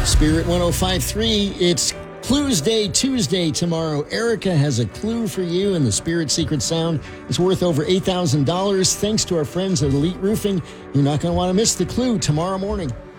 Spirit 105.3, it's Clues Day Tuesday tomorrow. Erica has a clue for you, and the Spirit Secret Sound is worth over $8,000. Thanks to our friends at Elite Roofing. You're not going to want to miss the clue tomorrow morning.